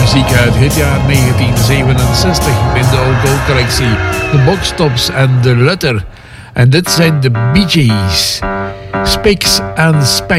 muziek uit het jaar 1967 in de All-Gold-collectie. De Boxtops en de Lutter. En dit zijn de Bee Gees. Spicks and Specks.